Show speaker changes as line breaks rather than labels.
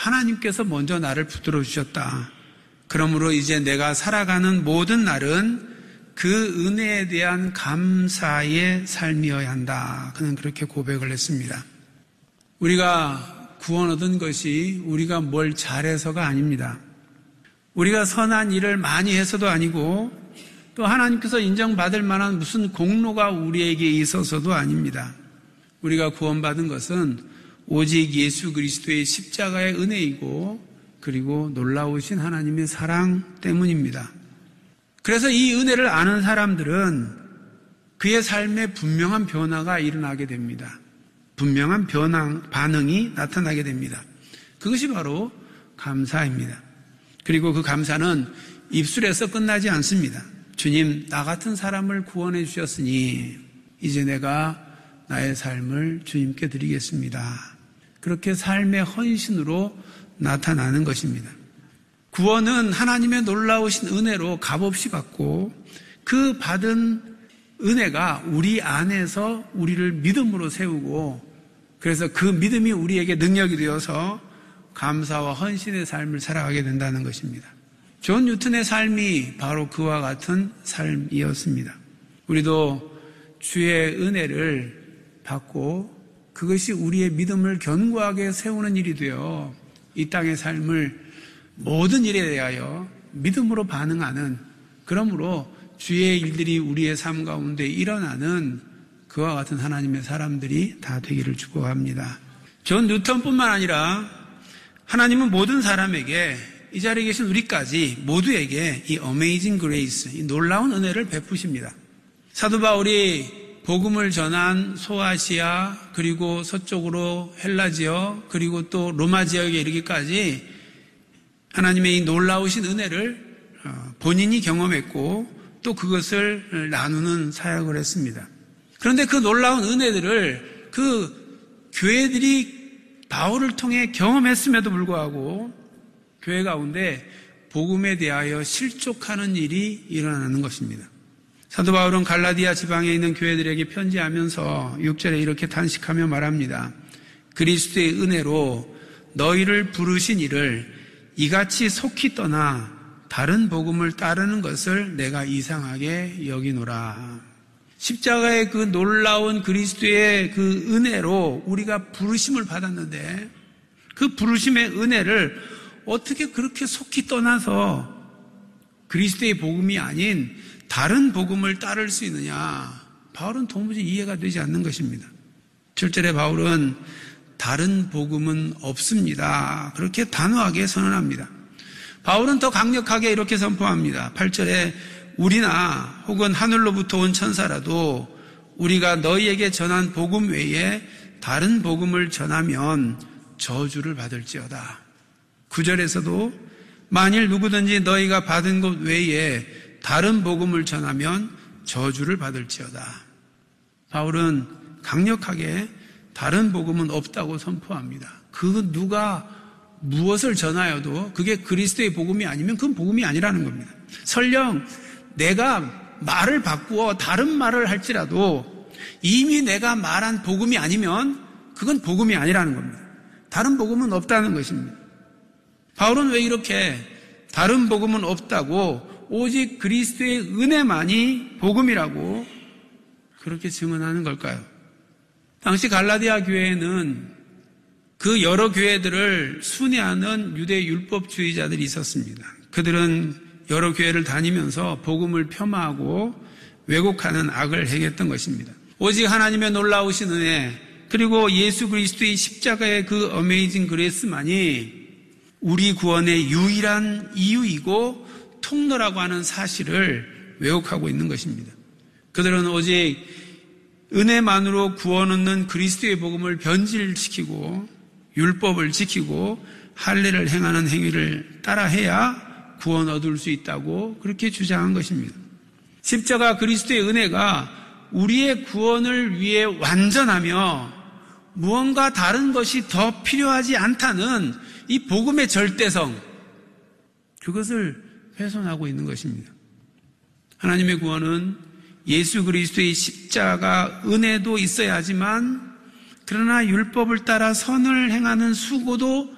하나님께서 먼저 나를 붙들어 주셨다. 그러므로 이제 내가 살아가는 모든 날은 그 은혜에 대한 감사의 삶이어야 한다. 그는 그렇게 고백을 했습니다. 우리가 구원 얻은 것이 우리가 뭘 잘해서가 아닙니다. 우리가 선한 일을 많이 해서도 아니고 또 하나님께서 인정받을 만한 무슨 공로가 우리에게 있어서도 아닙니다. 우리가 구원받은 것은 오직 예수 그리스도의 십자가의 은혜이고 그리고 놀라우신 하나님의 사랑 때문입니다. 그래서 이 은혜를 아는 사람들은 그의 삶에 분명한 변화가 일어나게 됩니다. 분명한 반응이 나타나게 됩니다. 그것이 바로 감사입니다. 그리고 그 감사는 입술에서 끝나지 않습니다. 주님, 나 같은 사람을 구원해 주셨으니 이제 내가 나의 삶을 주님께 드리겠습니다. 그렇게 삶의 헌신으로 나타나는 것입니다. 구원은 하나님의 놀라우신 은혜로 값없이 받고 그 받은 은혜가 우리 안에서 우리를 믿음으로 세우고 그래서 그 믿음이 우리에게 능력이 되어서 감사와 헌신의 삶을 살아가게 된다는 것입니다. 존 뉴턴의 삶이 바로 그와 같은 삶이었습니다. 우리도 주의 은혜를 받고 그것이 우리의 믿음을 견고하게 세우는 일이 되어 이 땅의 삶을 모든 일에 대하여 믿음으로 반응하는, 그러므로 주의 일들이 우리의 삶 가운데 일어나는 그와 같은 하나님의 사람들이 다 되기를 축복합니다. 존 뉴턴뿐만 아니라 하나님은 모든 사람에게, 이 자리에 계신 우리까지 모두에게 이 어메이징 그레이스, 이 놀라운 은혜를 베푸십니다. 사도 바울이 복음을 전한 소아시아, 그리고 서쪽으로 헬라 지역, 그리고 또 로마 지역에 이르기까지 하나님의 이 놀라우신 은혜를 본인이 경험했고 또 그것을 나누는 사역을 했습니다. 그런데 그 놀라운 은혜들을 그 교회들이 바울을 통해 경험했음에도 불구하고 교회 가운데 복음에 대하여 실족하는 일이 일어나는 것입니다. 사도 바울은 갈라디아 지방에 있는 교회들에게 편지하면서 6절에 이렇게 탄식하며 말합니다. 그리스도의 은혜로 너희를 부르신 이를 이같이 속히 떠나 다른 복음을 따르는 것을 내가 이상하게 여기노라. 십자가의 그 놀라운 그리스도의 그 은혜로 우리가 부르심을 받았는데 그 부르심의 은혜를 어떻게 그렇게 속히 떠나서 그리스도의 복음이 아닌 다른 복음을 따를 수 있느냐? 바울은 도무지 이해가 되지 않는 것입니다. 7절에 바울은 다른 복음은 없습니다. 그렇게 단호하게 선언합니다. 바울은 더 강력하게 이렇게 선포합니다. 8절에 우리나 혹은 하늘로부터 온 천사라도 우리가 너희에게 전한 복음 외에 다른 복음을 전하면 저주를 받을지어다. 9절에서도 만일 누구든지 너희가 받은 것 외에 다른 복음을 전하면 저주를 받을지어다. 바울은 강력하게 다른 복음은 없다고 선포합니다. 그 누가 무엇을 전하여도 그게 그리스도의 복음이 아니면 그건 복음이 아니라는 겁니다. 설령 내가 말을 바꾸어 다른 말을 할지라도 이미 내가 말한 복음이 아니면 그건 복음이 아니라는 겁니다. 다른 복음은 없다는 것입니다. 바울은 왜 이렇게 다른 복음은 없다고 오직 그리스도의 은혜만이 복음이라고 그렇게 증언하는 걸까요? 당시 갈라디아 교회에는 그 여러 교회들을 순회하는 유대 율법주의자들이 있었습니다. 그들은 여러 교회를 다니면서 복음을 폄하하고 왜곡하는 악을 행했던 것입니다. 오직 하나님의 놀라우신 은혜, 그리고 예수 그리스도의 십자가의 그 어메이징 그레이스만이 우리 구원의 유일한 이유이고 통로라고 하는 사실을 왜곡하고 있는 것입니다. 그들은 오직 은혜만으로 구원 얻는 그리스도의 복음을 변질시키고 율법을 지키고 할례를 행하는 행위를 따라해야 구원 얻을 수 있다고 그렇게 주장한 것입니다. 십자가 그리스도의 은혜가 우리의 구원을 위해 완전하며 무언가 다른 것이 더 필요하지 않다는 이 복음의 절대성, 그것을 훼손하고 있는 것입니다. 하나님의 구원은 예수 그리스도의 십자가 은혜도 있어야 하지만 그러나 율법을 따라 선을 행하는 수고도